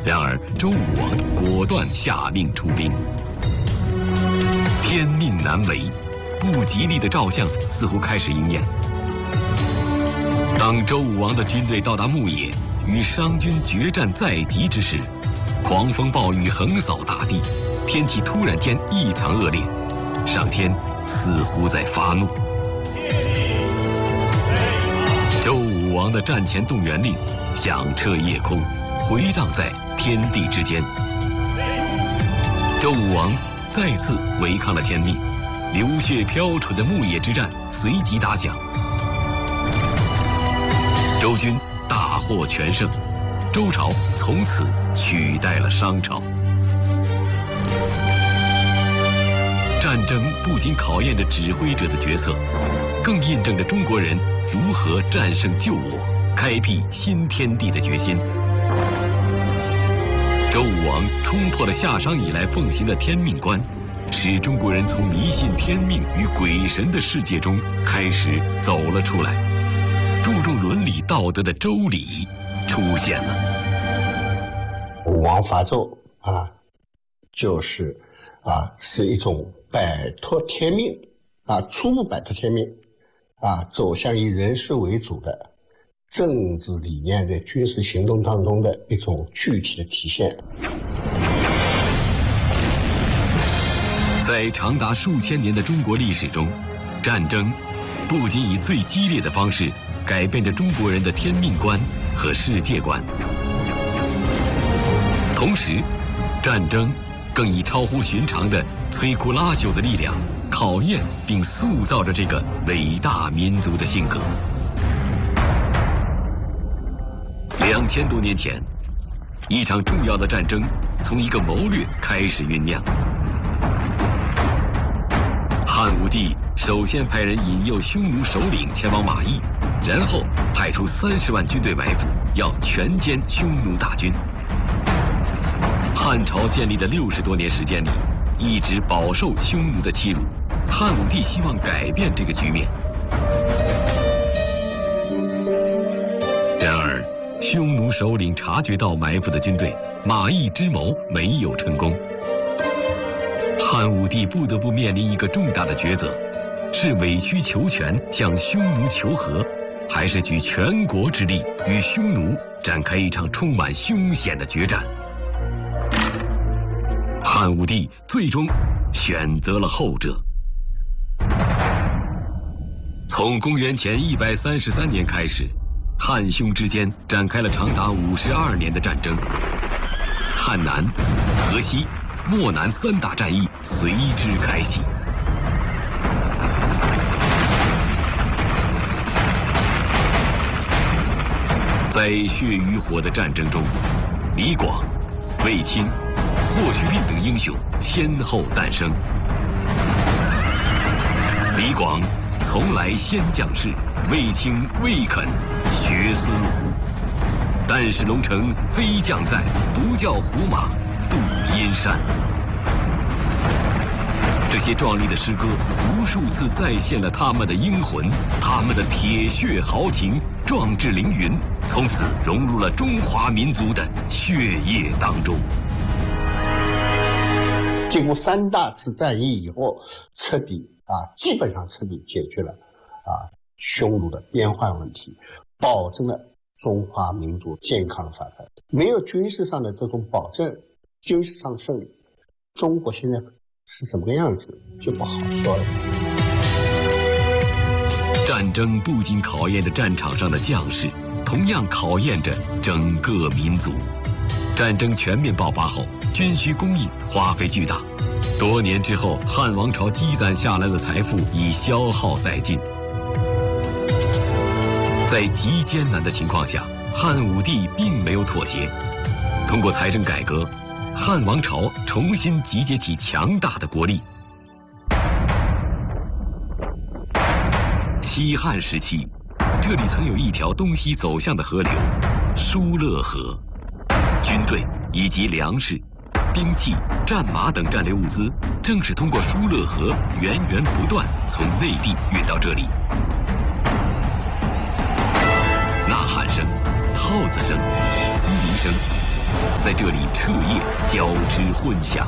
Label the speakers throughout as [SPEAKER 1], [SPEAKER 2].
[SPEAKER 1] 然而周武王果断下令出兵。天命难违，不吉利的兆象似乎开始应验。当周武王的军队到达牧野，与商军决战在即之时，狂风暴雨横扫大地，天气突然间异常恶劣，上天似乎在发怒。周武王的战前动员令响彻夜空，回荡在天地之间。周武王再次违抗了天命，流血飘杵的牧野之战随即打响。周军大获全胜，周朝从此取代了商朝。战争不仅考验着指挥者的决策，更印证着中国人如何战胜旧我、开辟新天地的决心。周武王冲破了夏商以来奉行的天命观，使中国人从迷信天命与鬼神的世界中开始走了出来。注重伦理道德的周礼出现了。
[SPEAKER 2] 武王伐纣就是是一种摆脱天命初步摆脱天命走向以人事为主的政治理念在军事行动当中的一种具体的体现。
[SPEAKER 1] 在长达数千年的中国历史中，战争不仅以最激烈的方式改变着中国人的天命观和世界观，同时，战争更以超乎寻常的摧枯拉朽的力量，考验并塑造着这个伟大民族的性格。2000多年前，一场重要的战争从一个谋略开始酝酿。汉武帝首先派人引诱匈奴首领前往马邑，然后派出30万军队埋伏，要全歼匈奴大军。汉朝建立的60多年时间里，一直饱受匈奴的欺辱。汉武帝希望改变这个局面，然而匈奴首领察觉到埋伏的军队，马邑之谋没有成功。汉武帝不得不面临一个重大的抉择：是委曲求全向匈奴求和，还是举全国之力与匈奴展开一场充满凶险的决战？汉武帝最终选择了后者。从公元前133年开始，汉匈之间展开了长达52年的战争，汉南、河西、漠南3大战役随之开启。在血与火的战争中，李广、卫青、霍去病等英雄先后诞生。李广从来先将士，卫青未肯学孙武。但使龙城飞将在，不教胡马度阴山。这些壮丽的诗歌无数次再现了他们的英魂，他们的铁血豪情，壮志凌云，从此融入了中华民族的血液当中。
[SPEAKER 2] 经过3大次战役以后，基本上彻底解决了匈奴的边患问题，保证了中华民族健康的发展。没有军事上的这种保证，军事上的胜利，中国现在是什么个样子就不好说了。
[SPEAKER 1] 战争不仅考验着战场上的将士，同样考验着整个民族。战争全面爆发后，军需供应花费巨大，多年之后，汉王朝积攒下来的财富已消耗殆尽。在极艰难的情况下，汉武帝并没有妥协。通过财政改革，汉王朝重新集结起强大的国力。西汉时期，这里曾有一条东西走向的河流——疏勒河。军队以及粮食、兵器、战马等战略物资，正是通过疏勒河源源不断从内地运到这里。呐喊声、号子声、嘶鸣声， 在这里彻夜交织混响。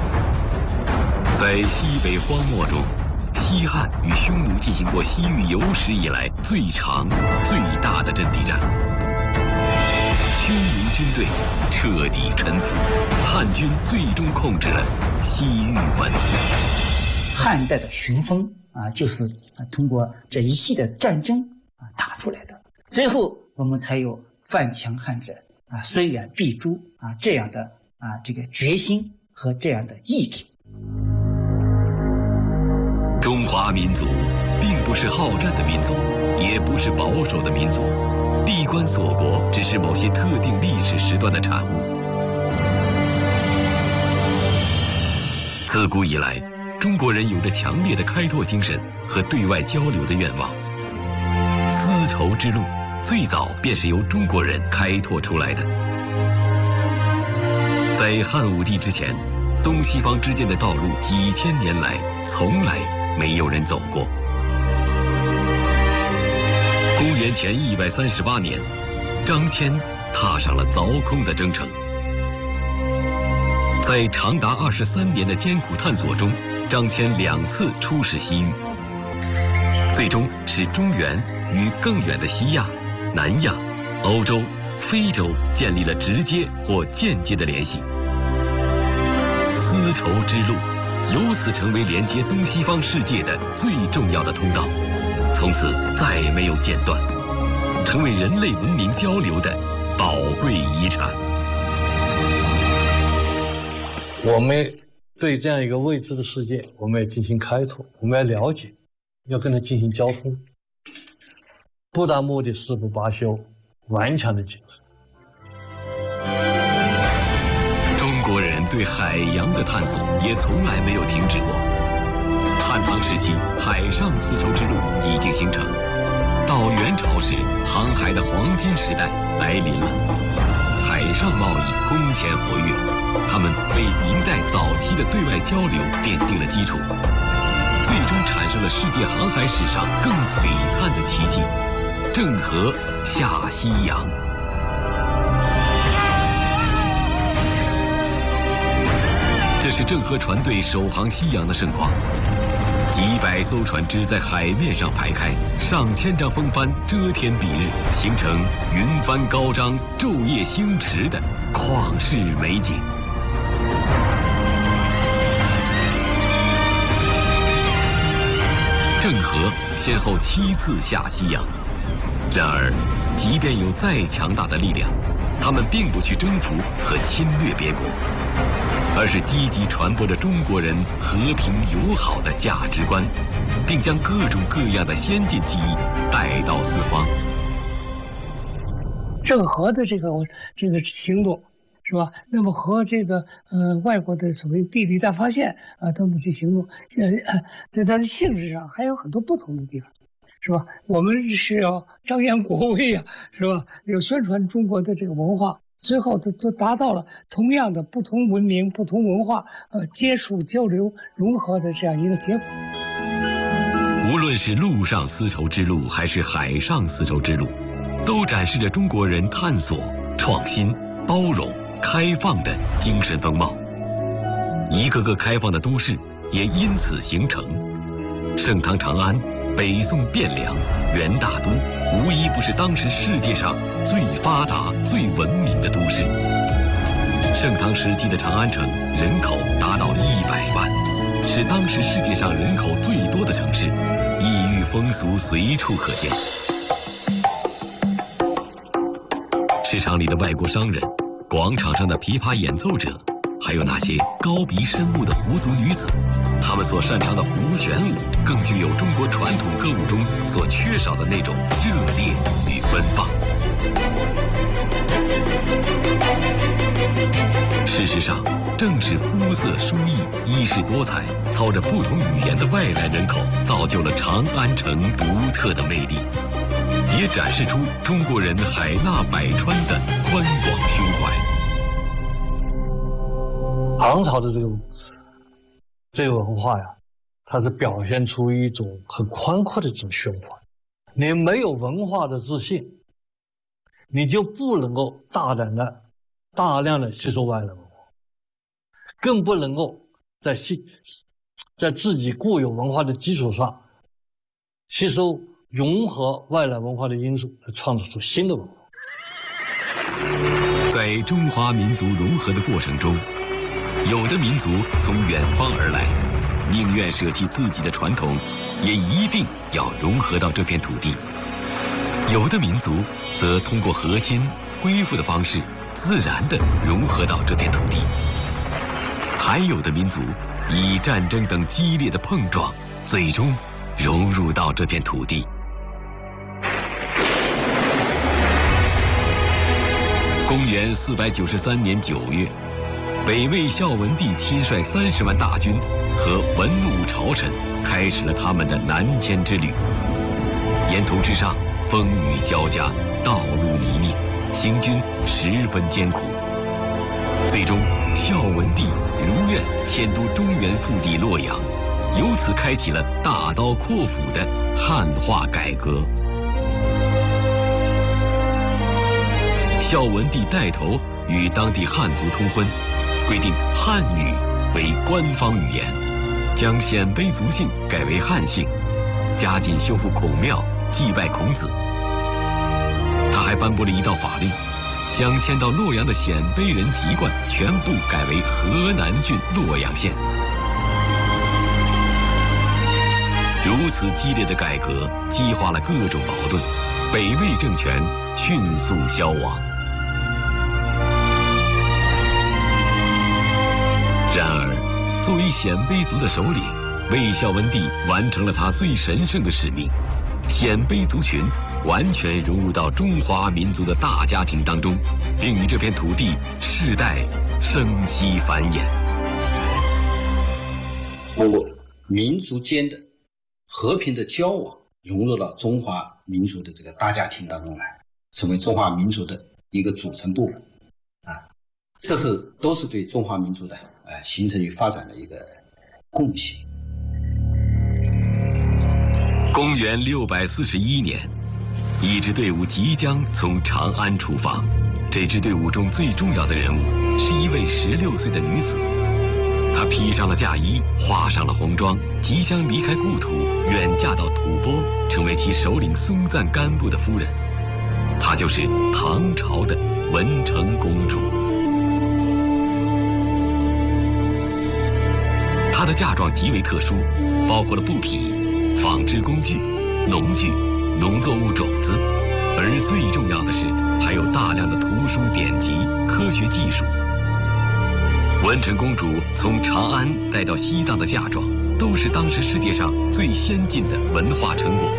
[SPEAKER 1] 在西北荒漠中，西汉与匈奴进行过西域有史以来最长、最大的阵地战。匈奴军队彻底臣服，汉军最终控制了西域文湖。
[SPEAKER 3] 汉代的雄风就是通过这一系列战争打出来的。最后我们才有犯强汉者虽远必诛这样的这个决心和这样的意志。
[SPEAKER 1] 中华民族并不是好战的民族，也不是保守的民族，闭关锁国只是某些特定历史时段的产物。自古以来，中国人有着强烈的开拓精神和对外交流的愿望。丝绸之路最早便是由中国人开拓出来的。在汉武帝之前，东西方之间的道路几千年来从来没有人走过。公元前138年，张骞踏上了凿空的征程。在长达23年的艰苦探索中，张骞2次出使西域，最终使中原与更远的西亚、南亚、欧洲、非洲建立了直接或间接的联系。丝绸之路由此成为连接东西方世界的最重要的通道，从此再没有间断，成为人类文明交流的宝贵遗产。
[SPEAKER 4] 我们对这样一个未知的世界，我们要进行开拓，我们要了解，要跟它进行交通，不达目的誓不罢休，顽强的精神。
[SPEAKER 1] 中国人对海洋的探索也从来没有停止过。汉唐时期，海上丝绸之路已经形成，到元朝时，航海的黄金时代来临了，海上贸易空前活跃，他们为明代早期的对外交流奠定了基础，最终产生了世界航海史上更璀璨的奇迹——郑和下西洋。这是郑和船队首航西洋的盛况，几百艘船只在海面上排开，上千张风帆遮天蔽日，形成云帆高张、昼夜星驰的旷世美景。郑和先后7次下西洋，然而，即便有再强大的力量，他们并不去征服和侵略别国，而是积极传播着中国人和平友好的价值观，并将各种各样的先进技艺带到四方。
[SPEAKER 5] 郑和的这个行动，是吧？那么和这个外国的所谓地理大发现等等这些行动，在它的性质上还有很多不同的地方，是吧？我们是要张扬国威啊，是吧？要宣传中国的这个文化。最后都达到了同样的不同文明、不同文化接触、交流、融合的这样一个结果。
[SPEAKER 1] 无论是陆上丝绸之路还是海上丝绸之路，都展示着中国人探索、创新、包容、开放的精神风貌。一个个开放的都市也因此形成。盛唐长安、北宋汴梁、元大都，无一不是当时世界上最发达、最文明的都市。盛唐时期的长安城人口达到100万，是当时世界上人口最多的城市，异域风俗随处可见。市场里的外国商人，广场上的琵琶演奏者，还有那些高鼻深目的胡族女子，他们所擅长的胡旋舞，更具有中国传统歌舞中所缺少的那种热烈与奔放。事实上，正是肤色殊异、衣饰多彩、操着不同语言的外来人口，造就了长安城独特的魅力，也展示出中国人海纳百川的宽广胸怀。
[SPEAKER 4] 唐朝的这个文化呀，它是表现出一种很宽阔的这种胸怀。你没有文化的自信，你就不能够大胆的大量的吸收外来文化，更不能够在自己固有文化的基础上吸收融合外来文化的因素，来创造出新的文化。
[SPEAKER 1] 在中华民族融合的过程中，有的民族从远方而来，宁愿舍弃自己的传统，也一定要融合到这片土地；有的民族则通过和亲归附的方式，自然地融合到这片土地；还有的民族以战争等激烈的碰撞，最终融入到这片土地。公元493年9月，北魏孝文帝亲率30万大军和文武朝臣开始了他们的南迁之旅。沿途之上，风雨交加，道路泥泞，行军十分艰苦。最终，孝文帝如愿迁都中原腹地洛阳，由此开启了大刀阔斧的汉化改革。孝文帝带头与当地汉族通婚，规定汉语为官方语言，将鲜卑族姓改为汉姓，加紧修复孔庙，祭拜孔子。他还颁布了一道法令，将迁到洛阳的鲜卑人籍贯全部改为河南郡洛阳县。如此激烈的改革激化了各种矛盾，北魏政权迅速消亡。然而，作为鲜卑族的首领，魏孝文帝完成了他最神圣的使命，鲜卑族群完全融入到中华民族的大家庭当中，并与这片土地世代生息繁衍。
[SPEAKER 6] 通过民族间的和平的交往，融入到中华民族的这个大家庭当中来，成为中华民族的一个组成部分啊，这都是对中华民族的形成与发展的一个贡献。
[SPEAKER 1] 公元641年，一支队伍即将从长安出发。这支队伍中最重要的人物是一位16岁的女子，她披上了嫁衣，画上了红妆，即将离开故土，远嫁到吐蕃，成为其首领松赞干布的夫人。她就是唐朝的文成公主。她的嫁妆极为特殊，包括了布匹、纺织工具、农具、农作物种子，而最重要的是，还有大量的图书典籍、科学技术。文成公主从长安带到西藏的嫁妆，都是当时世界上最先进的文化成果。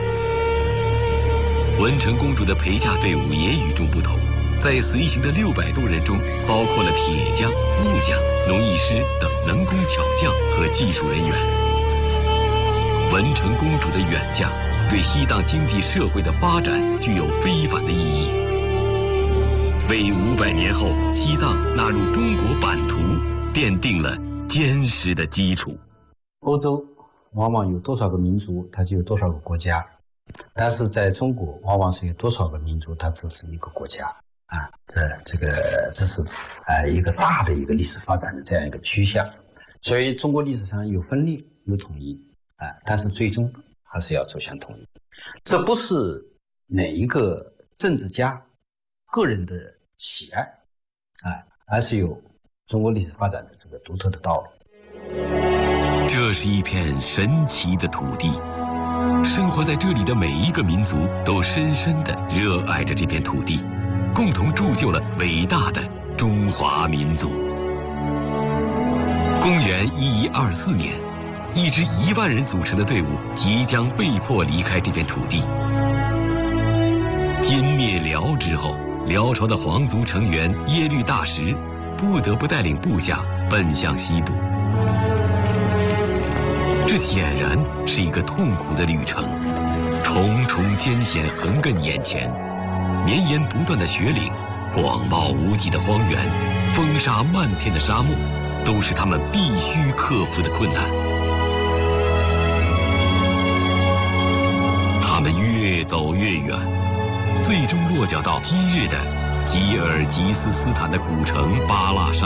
[SPEAKER 1] 文成公主的陪嫁队伍也与众不同，在随行的600多人中，包括了铁匠、木匠、农艺师等能工巧匠和技术人员。文成公主的远嫁对西藏经济社会的发展具有非凡的意义，为500年后西藏纳入中国版图奠定了坚实的基础。
[SPEAKER 6] 欧洲往往有多少个民族，它就有多少个国家，但是在中国往往是有多少个民族，它只是一个国家啊。这是一个大的一个历史发展的这样一个趋向。所以中国历史上有分裂有统一但是最终还是要走向统一。这不是哪一个政治家个人的喜爱而是有中国历史发展的这个独特的道路。
[SPEAKER 1] 这是一片神奇的土地，生活在这里的每一个民族都深深地热爱着这片土地，共同铸就了伟大的中华民族。公元1124年，一支1万人组成的队伍即将被迫离开这片土地。歼灭辽之后，辽朝的皇族成员耶律大石不得不带领部下奔向西部。这显然是一个痛苦的旅程，重重艰险横亘眼前，绵延不断的雪岭，广袤无际的荒原，风沙漫天的沙漠，都是他们必须克服的困难。他们越走越远，最终落脚到今日的吉尔吉斯斯坦的古城巴拉沙。